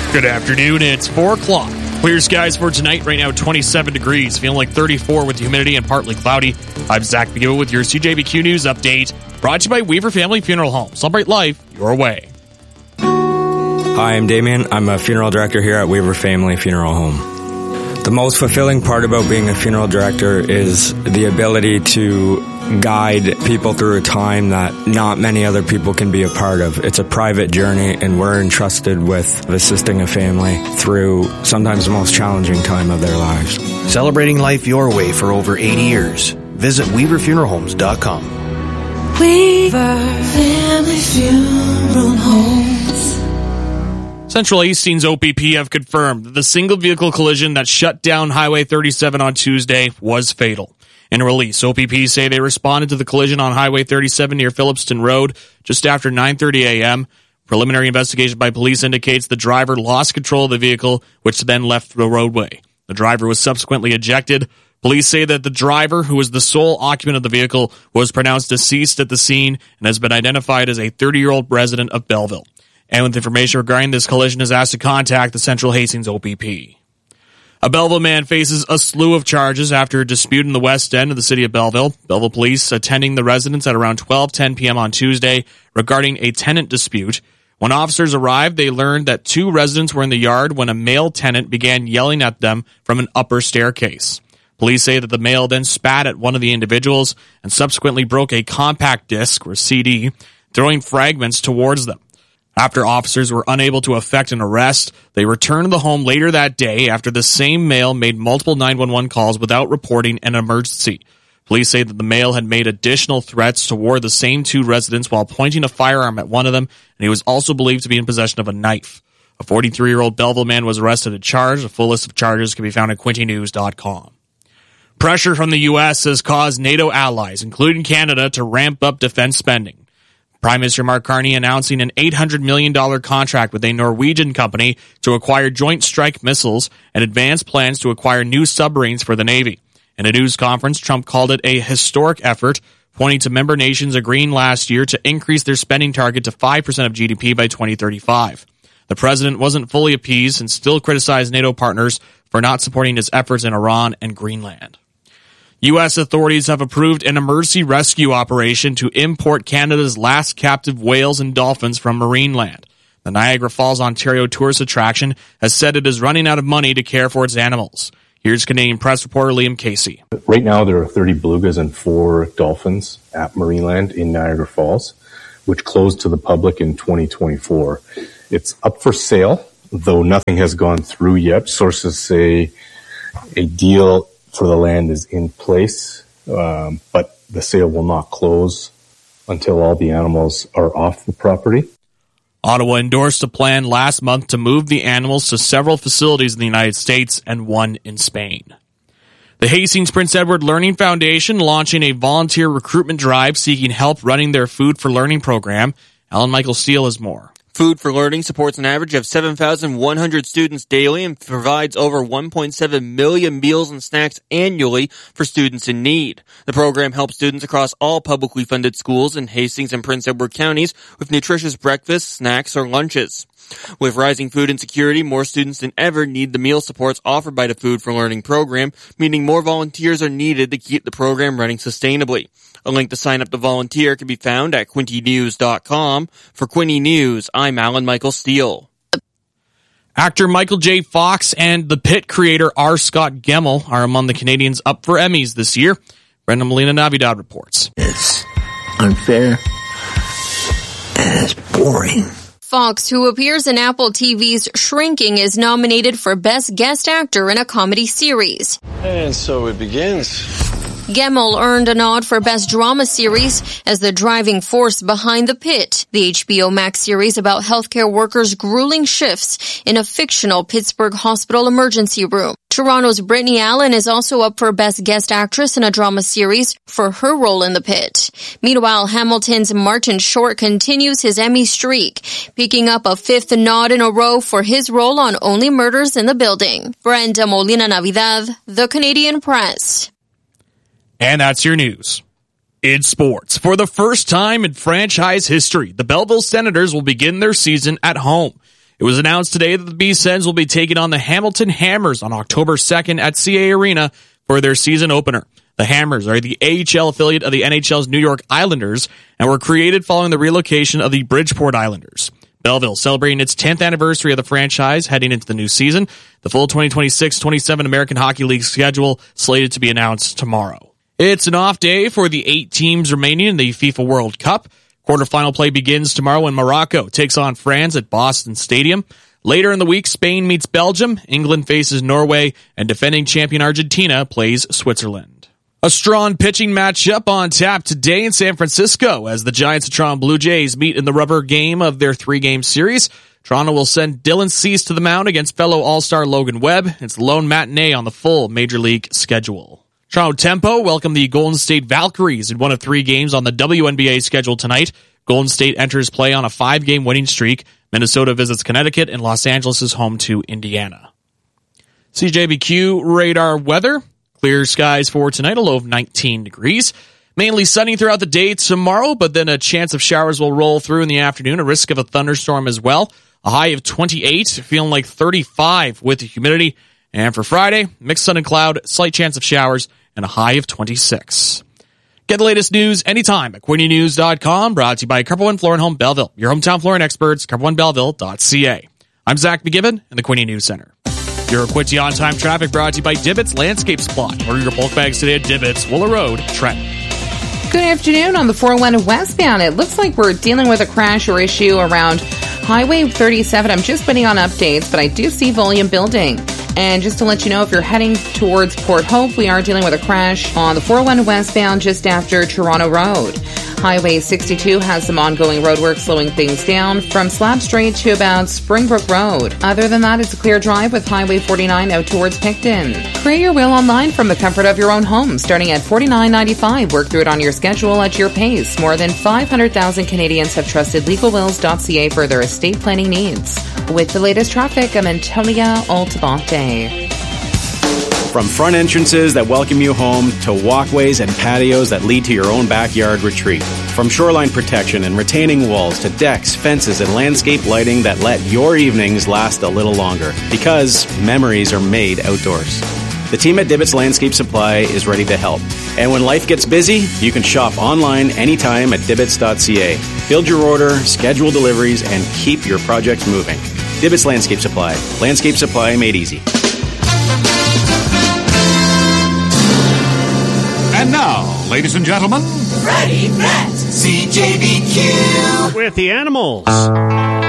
Good afternoon. It's 4 o'clock. Clear skies for tonight. Right now, 27 degrees. Feeling like 34 with the humidity and partly cloudy. I'm Zach McGill with your CJBQ News update. Brought to you by Weaver Family Funeral Home. Celebrate life your way. Hi, I'm Damien. I'm a funeral director here at Weaver Family Funeral Home. The most fulfilling part about being a funeral director is the ability to guide people through a time that not many other people can be a part of. It's a private journey, and we're entrusted with assisting a family through sometimes the most challenging time of their lives. Celebrating life your way for over 80 years. Visit WeaverFuneralHomes.com. Weaver Family Funeral Homes. Central Hastings OPP have confirmed that the single vehicle collision that shut down Highway 37 on Tuesday was fatal. In a release, OPP say they responded to the collision on Highway 37 near Phillipston Road just after 9:30 a.m. Preliminary investigation by police indicates the driver lost control of the vehicle, which then left the roadway. The driver was subsequently ejected. Police say that the driver, who was the sole occupant of the vehicle, was pronounced deceased at the scene and has been identified as a 30-year-old resident of Belleville. And with information regarding this collision is asked to contact the Central Hastings OPP. A Belleville man faces a slew of charges after a dispute in the west end of the city of Belleville. Belleville police attending the residence at around 12:10 p.m. on Tuesday regarding a tenant dispute. When officers arrived, they learned that two residents were in the yard when a male tenant began yelling at them from an upper staircase. Police say that the male then spat at one of the individuals and subsequently broke a compact disc, or CD, throwing fragments towards them. After officers were unable to effect an arrest, they returned to the home later that day after the same male made multiple 911 calls without reporting an emergency. Police say that the male had made additional threats toward the same two residents while pointing a firearm at one of them, and he was also believed to be in possession of a knife. A 43-year-old Belleville man was arrested and charged. A full list of charges can be found at QuintyNews.com. Pressure from the U.S. has caused NATO allies, including Canada, to ramp up defense spending. Prime Minister Mark Carney announcing an $800 million contract with a Norwegian company to acquire Joint Strike missiles and advance plans to acquire new submarines for the Navy. In a news conference, Trump called it a historic effort, pointing to member nations agreeing last year to increase their spending target to 5% of GDP by 2035. The president wasn't fully appeased and still criticized NATO partners for not supporting his efforts in Iran and Greenland. U.S. authorities have approved an emergency rescue operation to import Canada's last captive whales and dolphins from Marineland. The Niagara Falls, Ontario tourist attraction has said it is running out of money to care for its animals. Here's Canadian press reporter Liam Casey. Right now there are 30 belugas and 4 dolphins at Marineland in Niagara Falls, which closed to the public in 2024. It's up for sale, though nothing has gone through yet. Sources say a deal for the land is in place, but the sale will not close until all the animals are off the property. Ottawa endorsed a plan last month to move the animals to several facilities in the United States and one in Spain. The Hastings Prince Edward Learning Foundation launching a volunteer recruitment drive seeking help running their Food for Learning program. Alan Michael Steele has more. Food for Learning supports an average of 7,100 students daily and provides over 1.7 million meals and snacks annually for students in need. The program helps students across all publicly funded schools in Hastings and Prince Edward counties with nutritious breakfasts, snacks, or lunches. With rising food insecurity, more students than ever need the meal supports offered by the Food for Learning program, meaning more volunteers are needed to keep the program running sustainably. A link to sign up to volunteer can be found at QuintyNews.com. For Quinty News, I'm Alan Michael Steele. Actor Michael J. Fox and The Pit creator R. Scott Gemmell are among the Canadians up for Emmys this year. Brenda Molina Navidad reports. It's unfair and it's boring. Fox, who appears in Apple TV's Shrinking, is nominated for Best Guest Actor in a Comedy Series. And so it begins. Gemmell earned a nod for Best Drama Series as the driving force behind The Pit, the HBO Max series about healthcare workers' grueling shifts in a fictional Pittsburgh hospital emergency room. Toronto's Brittany Allen is also up for Best Guest Actress in a Drama Series for her role in The Pit. Meanwhile, Hamilton's Martin Short continues his Emmy streak, picking up a 5th nod in a row for his role on Only Murders in the Building. Brenda Molina Navidad, The Canadian Press. And that's your news. In sports, for the first time in franchise history, the Belleville Senators will begin their season at home. It was announced today that the B-Sens will be taking on the Hamilton Hammers on October 2nd at CA Arena for their season opener. The Hammers are the AHL affiliate of the NHL's New York Islanders and were created following the relocation of the Bridgeport Islanders. Belleville celebrating its 10th anniversary of the franchise heading into the new season. The full 2026-27 American Hockey League schedule slated to be announced tomorrow. It's an off day for the 8 teams remaining in the FIFA World Cup. Quarterfinal play begins tomorrow when Morocco takes on France at Boston Stadium. Later in the week, Spain meets Belgium, England faces Norway, and defending champion Argentina plays Switzerland. A strong pitching matchup on tap today in San Francisco as the Giants and Toronto Blue Jays meet in the rubber game of their 3-game series. Toronto will send Dylan Cease to the mound against fellow All-Star Logan Webb. It's the lone matinee on the full Major League schedule. Toronto Tempo welcome the Golden State Valkyries in one of 3 games on the WNBA schedule tonight. Golden State enters play on a 5-game winning streak. Minnesota visits Connecticut, and Los Angeles is home to Indiana. CJBQ radar weather. Clear skies for tonight, a low of 19 degrees. Mainly sunny throughout the day tomorrow, but then a chance of showers will roll through in the afternoon, a risk of a thunderstorm as well. A high of 28, feeling like 35 with the humidity. And for Friday, mixed sun and cloud, slight chance of showers, and a high of 26. Get the latest news anytime at QuinnyNews.com, brought to you by Carpel One Flooring Home Belleville, your hometown flooring experts, CarpelOneBelleville.ca. I'm Zach McGibbon in the Quinny News Center. Your Quincy on-time traffic brought to you by Dibbits Landscape Supply. Order your bulk bags today at Dibbits, Wooler Road, Trenton. Good afternoon. On the 401 westbound, it looks like we're dealing with a crash or issue around Highway 37. I'm just waiting on updates, but I do see volume building. And just to let you know, if you're heading towards Port Hope, we are dealing with a crash on the 401 westbound just after Toronto Road. Highway 62 has some ongoing roadwork slowing things down from Slab Street to about Springbrook Road. Other than that, it's a clear drive with Highway 49 out towards Picton. Create your will online from the comfort of your own home, starting at $49.95. Work through it on your schedule at your pace. More than 500,000 Canadians have trusted LegalWills.ca for their estate planning needs. With the latest traffic, I'm Antonia Altabonte. From front entrances that welcome you home to walkways and patios that lead to your own backyard retreat. From shoreline protection and retaining walls to decks, fences, and landscape lighting that let your evenings last a little longer. Because memories are made outdoors. The team at Dibbits Landscape Supply is ready to help. And when life gets busy, you can shop online anytime at Dibbits.ca. Build your order, schedule deliveries, and keep your projects moving. Dibbits Landscape Supply. Landscape supply made easy. And now, ladies and gentlemen, Freddie Brett, CJBQ. With the Animals.